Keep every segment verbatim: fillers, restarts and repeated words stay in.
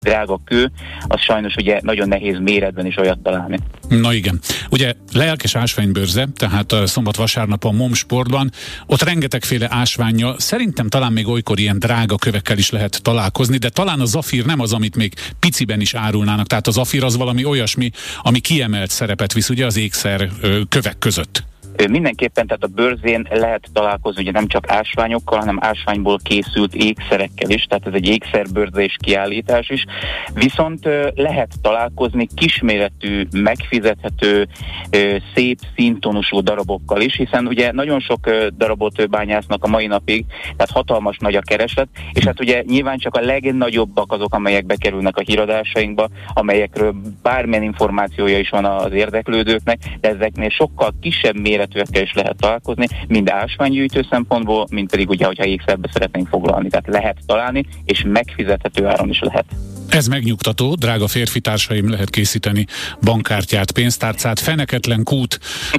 drága kő, az sajnos ugye nagyon nehéz méretben is olyat találni. Na igen. Ugye lelkes ásványbőrze, tehát szombat-vasárnap a MOM Sportban, ott rengetegféle ásvánnyal, szerintem talán még olykor ilyen drága kövekkel is lehet találkozni, de talán a zafír nem az, amit még piciben is árulnának, tehát a zafír az valami olyasmi, ami kiemelt szerepet visz ugye az ékszer kövek között. Mindenképpen, tehát a bőrzén lehet találkozni ugye nem csak ásványokkal, hanem ásványból készült ékszerekkel is, tehát ez egy ékszerbőrzés kiállítás is, viszont lehet találkozni kisméretű, megfizethető, szép színtonusú darabokkal is, hiszen ugye nagyon sok darabot bányásznak a mai napig, tehát hatalmas nagy a kereslet, és hát ugye nyilván csak a legnagyobbak azok, amelyek bekerülnek a híradásainkba, amelyekről bármilyen információja is van az érdeklődőknek, de ezeknél sokkal kisebb méretűekkel is lehet találkozni, mind ásványgyűjtő szempontból, mind pedig ugye, hogyha ékszerbe szeretnénk foglalni. Tehát lehet találni, és megfizethető áron is lehet. Ez megnyugtató, drága férfi társaim, lehet készíteni bankkártyát, pénztárcát, feneketlen kút,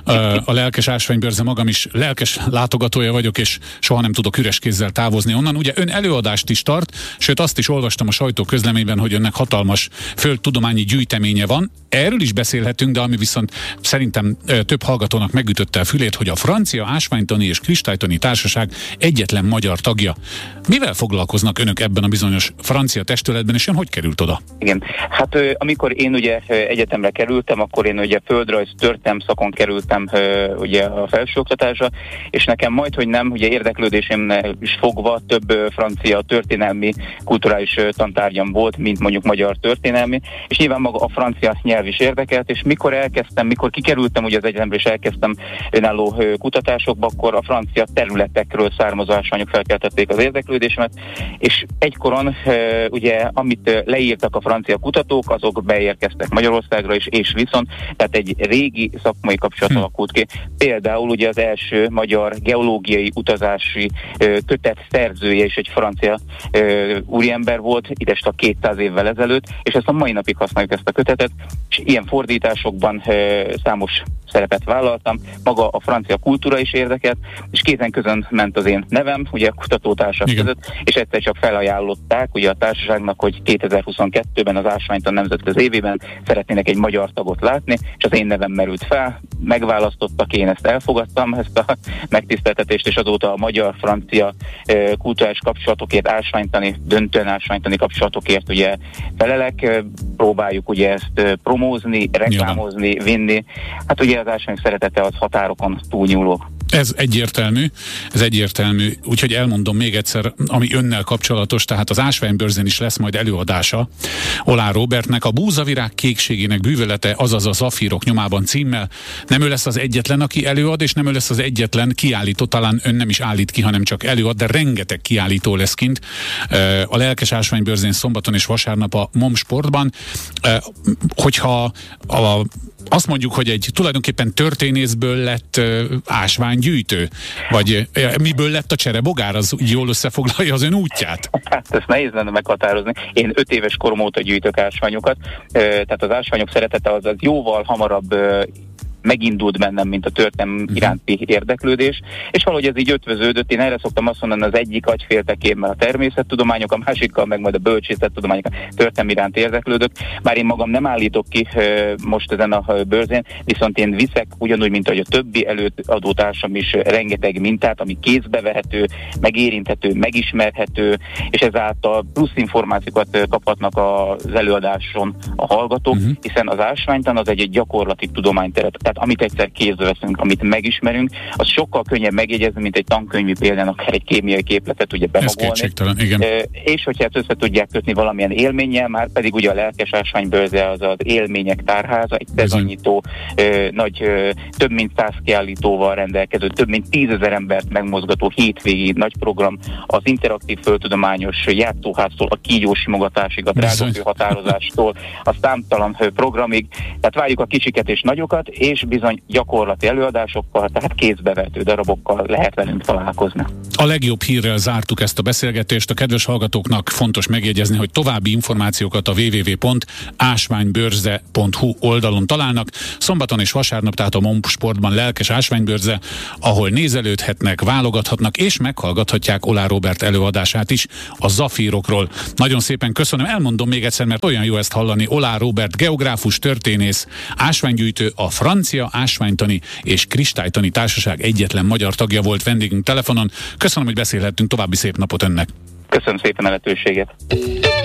a lelkes ásványbőrze, magam is lelkes látogatója vagyok, és soha nem tudok üres kézzel távozni onnan. Ugye ön előadást is tart, sőt azt is olvastam a sajtóközleményben, hogy önnek hatalmas földtudományi gyűjteménye van. Erről is beszélhetünk, de ami viszont szerintem több hallgatónak megütötte a fülét, hogy a Francia Ásványtani és Kristálytani Társaság egyetlen magyar tagja. Mivel foglalkoznak önök ebben a bizonyos francia testületben, és ön hogy került oda? Igen, hát amikor én ugye egyetemre kerültem, akkor én ugye földrajz történelem szakon kerültem ugye a felsőoktatásra, és nekem majd, hogy nem, ugye érdeklődésem is fogva több francia történelmi, kulturális tantárgyam volt, mint mondjuk magyar történelmi, és nyilván maga a francia nyelv is érdekelt, és mikor elkezdtem, mikor kikerültem ugye az egyetemre, és elkezdtem önálló kutatásokba, akkor a francia területekről származó ásványok felkeltették az érdeklődésemet, és egykoron ugye, amit leírtak a francia kutatók, azok beérkeztek Magyarországra is, és viszont, tehát egy régi szakmai kapcsolat hm. alakult ki. Például ugye az első magyar geológiai utazási ö, kötet szerzője is egy francia ö, úriember volt, idest a kétszáz évvel ezelőtt, és ezt a mai napig használjuk ezt a kötetet, és ilyen fordításokban ö, számos szerepet vállaltam, maga a francia kultúra is érdekelt, és kézen közön ment az én nevem, ugye a kutatótársak Igen. között, és egyszer csak felajánlották ugye a társaságnak, hogy kétezer-huszonkettőben az Ásványtan nemzetközi évében szeretnének egy magyar tagot látni, és az én nevem merült fel, megválasztottak, én ezt elfogadtam, ezt a megtiszteltetést, és azóta a magyar-francia e, kulturális kapcsolatokért, ásványtani, döntően ásványtani kapcsolatokért ugye felelek, próbáljuk ugye ezt promózni, reklámozni, vinni. Hát ugye az ásványok szeretete az határokon túlnyúló. Ez egyértelmű, ez egyértelmű, úgyhogy elmondom még egyszer, ami önnel kapcsolatos, tehát az ásványbőrzén is lesz majd előadása Oláh Róbertnek, a Búzavirág kékségének bűvölete, azaz a zafírok nyomában címmel. Nem ő lesz az egyetlen, aki előad, és nem ő lesz az egyetlen kiállító, talán ön nem is állít ki, hanem csak előad, de rengeteg kiállító lesz kint a lelkes ásványbőrzén szombaton és vasárnap a MOM Sportban. Hogyha a azt mondjuk, hogy egy tulajdonképpen történészből lett uh, ásványgyűjtő? Vagy uh, miből lett a cserebogár? Az jól összefoglalja az ön útját? Hát ezt nehéz lenne meghatározni. Én öt éves korom óta gyűjtök ásványokat, uh, tehát az ásványok szeretete az, az jóval hamarabb uh, megindult bennem, mint a történelem iránti érdeklődés, és valahogy ez így ötvöződött. Én erre szoktam azt mondani, az egyik agyféltekében a természettudományok, a másikkal meg majd a bölcsészettudományok, a történelem iránti érdeklődök. Bár én magam nem állítok ki most ezen a bőrzén, viszont én viszek ugyanúgy, mint ahogy a többi előadótársam is rengeteg mintát, ami kézbe vehető, megérinthető, megismerhető, és ezáltal plusz információkat kaphatnak az előadáson a hallgatók, uh-huh. hiszen az ásványtan az egy gyakorlati tudományteret. Tehát amit egyszer kézbe veszünk, amit megismerünk, az sokkal könnyebb megjegyezni, mint egy tankönyvi példán, akár egy kémiai képletet ugye bemagolni. Igen. E, és hogyha ezt össze tudják kötni valamilyen élménnyel, már pedig ugye a lelkes ásványbőrze az az élmények tárháza, egy szezonnyitó, e, nagy, e, több mint száz kiállítóval rendelkező, több mint tízezer embert megmozgató hétvégi nagy program, az interaktív földtudományos játszóháztól, a kígyó simogatásig, a drágakő határozástól, a számtalan programig. Tehát várjuk a kicsiket és nagyokat, és és bizony gyakorlati előadásokkal, tehát kézbevető darabokkal lehet velünk találkozni. A legjobb hírrel zártuk ezt a beszélgetést. A kedves hallgatóknak fontos megjegyezni, hogy további információkat a double-u double-u double-u pont ásványbörze pont hu oldalon találnak. Szombaton és vasárnap tehát a MOM Sportban lelkes ásványbörze, ahol nézelődhetnek, válogathatnak és meghallgathatják Oláh Róbert előadását is a zafírokról. Nagyon szépen köszönöm, elmondom még egyszer, mert olyan jó ezt hallani. Oláh Róbert, geográfus, történész, ásványgyűjtő, a Francia Ásványtani és Kristálytani Társaság egyetlen magyar tagja volt vendégünk telefonon. Köszönöm, hogy beszélhettünk, további szép napot önnek. Köszönöm szépen a lehetőséget.